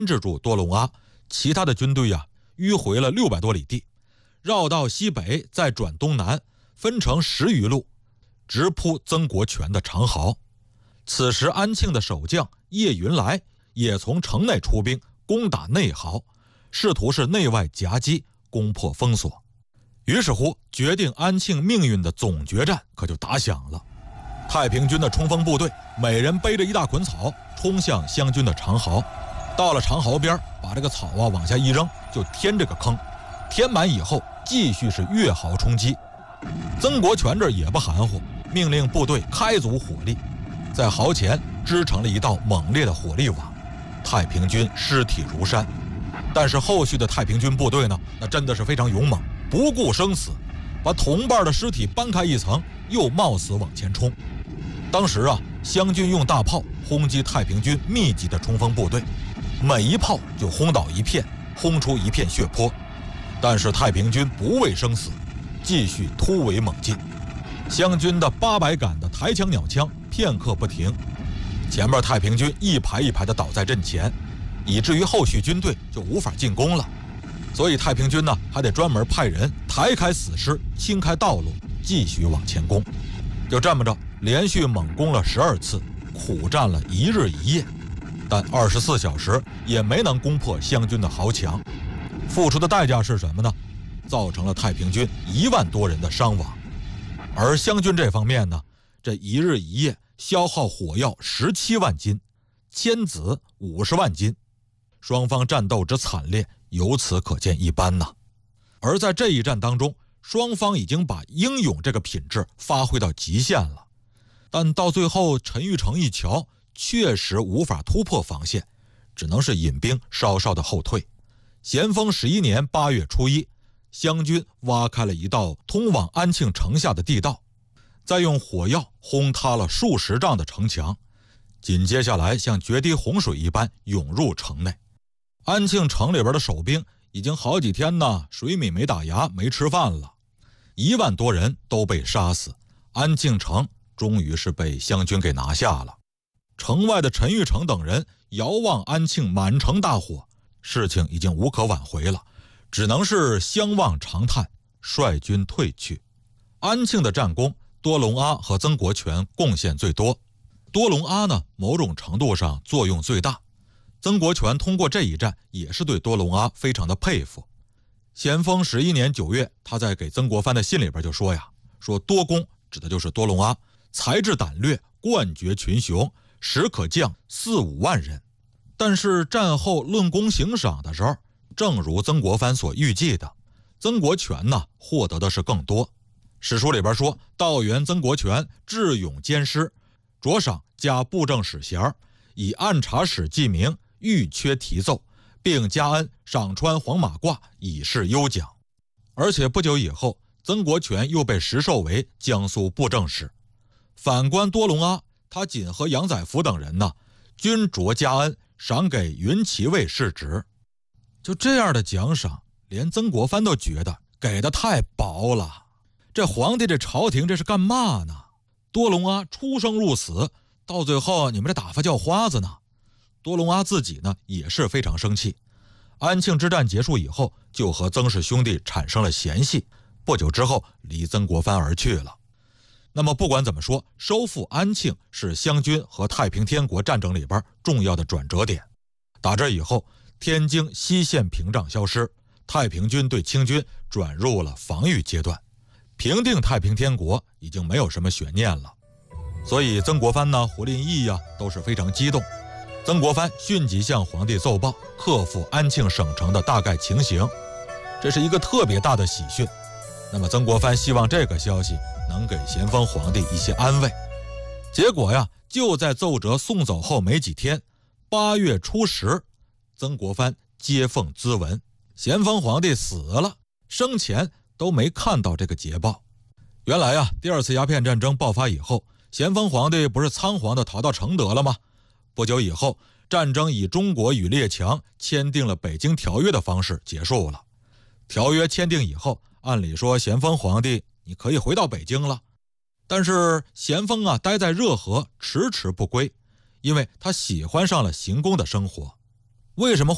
制住多隆阿，其他的军队迂回了600多里地，绕到西北，再转东南，分成10余路，直扑曾国荃的长壕。此时安庆的守将叶云来也从城内出兵攻打内壕，试图是内外夹击，攻破封锁。于是乎，决定安庆命运的总决战可就打响了。太平军的冲锋部队每人背着一大捆草，冲向湘军的长壕。到了长壕边，把这个草往下一扔，就填这个坑。填满以后，继续是越壕冲击。曾国荃这也不含糊，命令部队开足火力，在壕前织成了一道猛烈的火力网。太平军尸体如山，但是后续的太平军部队呢，那真的是非常勇猛，不顾生死，把同伴的尸体搬开一层，又冒死往前冲。当时湘军用大炮轰击太平军密集的冲锋部队，每一炮就轰倒一片，轰出一片血泊。但是太平军不畏生死，继续突围猛进。湘军的800杆的抬枪鸟枪片刻不停，前面太平军一排一排的倒在阵前，以至于后续军队就无法进攻了。所以太平军呢，还得专门派人抬开死尸，清开道路，继续往前攻。就这么着，连续猛攻了12次，苦战了1日1夜，但24小时也没能攻破湘军的壕墙。付出的代价是什么呢？造成了太平军1万多人的伤亡。而湘军这方面呢，这1日1夜消耗火药17万斤，铅子50万斤，双方战斗之惨烈由此可见一斑呐。而在这一战当中，双方已经把英勇这个品质发挥到极限了，但到最后陈玉成一瞧，确实无法突破防线，只能是引兵稍稍的后退。咸丰11年8月初1，湘军挖开了一道通往安庆城下的地道，再用火药轰塌了数十丈的城墙，紧接下来像决堤洪水一般涌入城内。安庆城里边的守兵已经好几天呢，水米没打牙，没吃饭了，1万多人都被杀死，安庆城终于是被湘军给拿下了。城外的陈玉成等人遥望安庆满城大火，事情已经无可挽回了，只能是相望长叹，率军退去。安庆的战功，多隆阿和曾国荃贡献最多。多隆阿呢，某种程度上作用最大。曾国荃通过这一战也是对多隆阿非常的佩服。咸丰11年9月，他在给曾国藩的信里边就说说多功指的就是多隆阿，才智胆略，冠绝群雄，实可将4、5万人。但是战后论功行赏的时候，正如曾国藩所预计的，曾国荃呢获得的是更多。史书里边说，道员曾国荃智勇兼施，着赏加布政使衔，以按察使记名，御缺题奏，并加恩赏穿黄马褂，以示优奖。而且不久以后，曾国荃又被实授为江苏布政使。反观多隆阿，他仅和杨载福等人呢，均着加恩，赏给云骑尉世职。就这样的奖赏，连曾国藩都觉得给的太薄了。这皇帝这朝廷这是干嘛呢？多隆阿出生入死，到最后你们这打发叫花子呢？多隆阿自己呢也是非常生气。安庆之战结束以后，就和曾氏兄弟产生了嫌隙，不久之后离曾国藩而去了。那么不管怎么说，收复安庆是湘军和太平天国战争里边重要的转折点。打这以后，天津西线屏障消失，太平军对清军转入了防御阶段，平定太平天国已经没有什么悬念了。所以曾国藩呢、胡林翼都是非常激动。曾国藩迅即向皇帝奏报克复安庆省城的大概情形，这是一个特别大的喜讯。那么曾国藩希望这个消息能给咸丰皇帝一些安慰。结果就在奏折送走后没几天，8月初10，曾国藩接奉咨文，咸丰皇帝死了，生前都没看到这个捷报。原来第二次鸦片战争爆发以后，咸丰皇帝不是仓皇地逃到承德了吗？不久以后，战争以中国与列强签订了北京条约的方式结束了。条约签订以后，按理说咸丰皇帝你可以回到北京了，但是咸丰待在热河迟迟不归，因为他喜欢上了行宫的生活。为什么